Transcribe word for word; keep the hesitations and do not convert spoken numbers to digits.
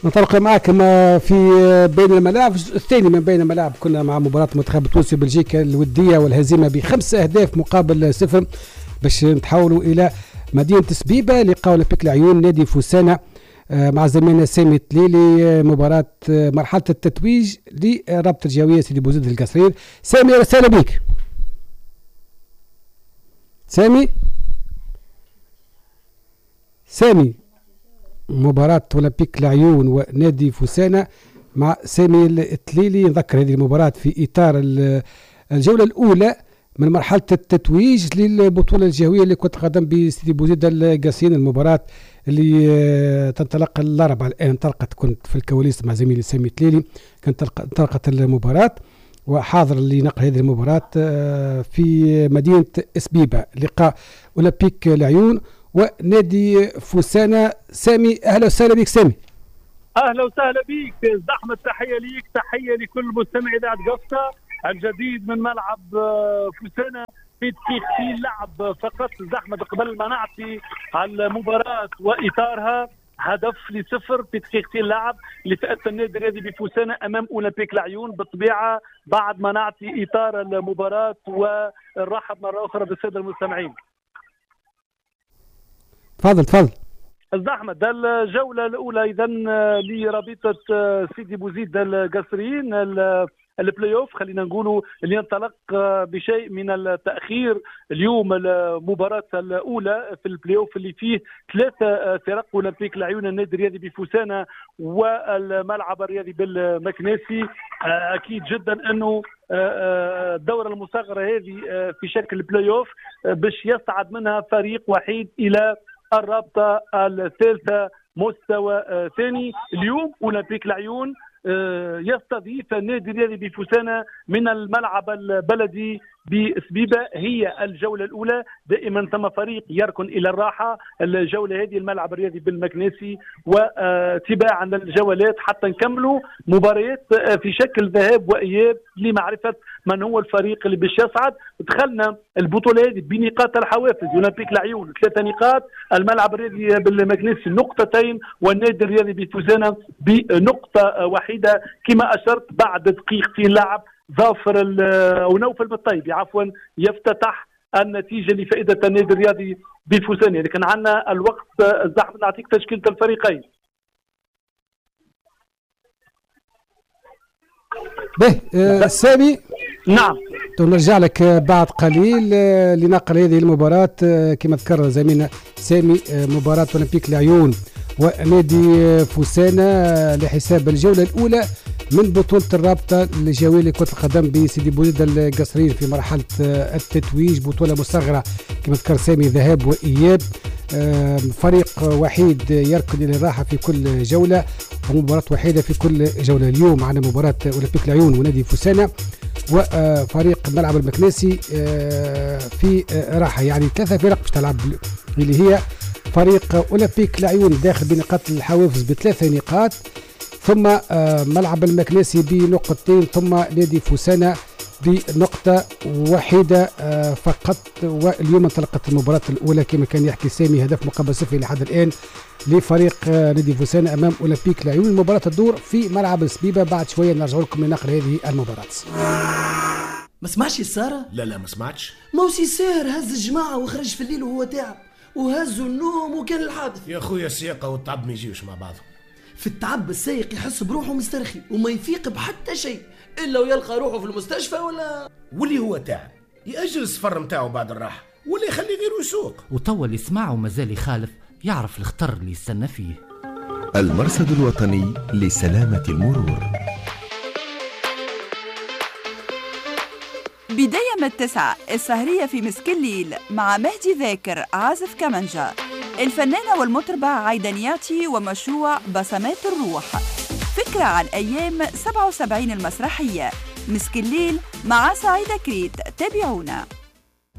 ننطلق معك ما في بين الملاعب الثاني من بين الملاعب. كنا مع مباراة منتخب تونسي بلجيكا الودية والهزيمة بخمس أهداف مقابل صفر باش نتحولوا إلى مدينة سبيبة. لقاء أولمبيك العيون نادي فوسانة مع زميلنا سامي تليلي، مباراة مرحلة التتويج لرابطة الجوية سيدي بوزيد القصرين. سامي رسالة بيك. سامي سامي مباراة أولمبيك العيون ونادي فوسانة مع سامي التليلي. نذكر هذه المباراة في إطار الجولة الأولى من مرحلة التتويج للبطولة الجهوية لكرة القدم بسيدي بوزيد القاسين. المباراة اللي تنطلق الأربعاء الآن انطلقت، كنت في الكواليس مع زميلي سامي التليلي، كانت انطلقت المباراة وحاضر لنقل هذه المباراة في مدينة سبيبة. لقاء أولمبيك العيون ونادي فوسانة. سامي أهلا وسهلا بك. سامي اهلا وسهلا بك. زحمه تحيه ليك، تحيه لكل مستمعي اذاعه قفصه. الجديد من ملعب فوسانة في دقيقتين لعب فقط. زحمه قبل ما نعطي المباراه واطارها. هدف لصفر في دقيقتين لعب لفئه النادي الرياضي بفوسانة امام اولمبيك العيون. بالطبيعه بعد ما نعطي اطار المباراه ونرحب مره اخرى بالساده المستمعين. تفضل تفضل. الزحمه ده الجوله الاولى اذا لرابطه سيدي بوزيد القصريين البلاي اوف، خلينا نقولوا اللي ينطلق بشيء من التاخير. اليوم المباراه الاولى في البلاي اوف اللي فيه ثلاثه فرق، اولمبيك العيون، النادي الرياضي بفوسانة والملعب الرياضي بالمكناسي. اكيد جدا انه الدوره المصغره هذه في شكل بلاي اوف باش يصعد منها فريق وحيد الى الرابطه الثالثه مستوى ثاني. اليوم اولمبيك العيون يستضيف النادي الرياضي بفوسانة من الملعب البلدي بسبيبة. هي الجولة الأولى، دائما ثم فريق يركن إلى الراحة. الجولة هذه الملعب الرياضي بالمكناسي، وتباعا للجولات حتى نكملوا مباريات في شكل ذهاب وإياب لمعرفة من هو الفريق اللي باش يصعد. دخلنا البطولة هذه بنقاط الحوافز. أولمبيك العيون ثلاثة نقاط، الملعب الرياضي بالمكناسي نقطتين، والنادي الرياضي بفوسانة بنقطة وحيدة. كما أشرت بعد دقيقتين لعب ظافر او نوفل بالطيب عفوا يفتتح النتيجه لفائده النادي الرياضي بفوسانة. لكن عندنا الوقت زحمه. نعطيك تشكيله الفريقين. به آه سامي. نعم نرجع لك بعد قليل آه لنقل هذه المباراه. آه كما ذكر زميلنا سامي، آه مباراه اولمبيك العيون ونادي فوسانة لحساب الجولة الأولى من بطولة الرابطة الجوية لكرة القدم بسيدي بوزيد القصرين في مرحلة التتويج. بطولة مصغرة كما ذكر سامي، ذهاب وإياب، فريق وحيد يركن إلى الراحة في كل جولة ومباراة وحيدة في كل جولة. اليوم معنا مباراة أولمبيك العيون ونادي فوسانة وفريق ملعب المكناسي في راحة. يعني ثلاثة فرق باش تلعب، اللي هي فريق أولمبيك العيون داخل بنقاط الحوافز بثلاثة نقاط، ثم ملعب المكناسي بنقطتين، ثم نادي فوسانة بنقطة واحدة فقط. واليوم انطلقت المباراة الأولى كما كان يحكي سامي، هدف مقابل صفر لحد الآن لفريق نادي فوسانة أمام أولمبيك العيون. المباراة تدور في ملعب سبيبة. بعد شوية نرجع لكم لنقل هذه المباراة. ما سمعش السارة؟ لا لا ما سمعتش. موسي ساهر هز الجماعة وخرج في الليل وهو تعب، وهزوا النوم وكان الحادث. يا خويا السياقة والتعب ما يجيوش مع بعض. في التعب السايق يحس بروحه مسترخي وما يفيق بحتى شيء الا ويلقى روحه في المستشفى ولا واللي هو تعب يأجل السفر متاعه بعد الراحة، واللي يخلي غيره يسوق. وتوا اللي يسمعه ومازال يخالف يعرف الخطر اللي يستنى فيه. المرصد الوطني لسلامة المرور. بداية من التسعة السهرية في مسك الليل مع مهدي ذاكر عازف كمانجا، الفنانة والمطربة عايدانياتي ومشروع بصمات الروح. فكرة عن أيام سبعة وسبعين المسرحية. مسك الليل مع سعيدة كريت. تابعونا.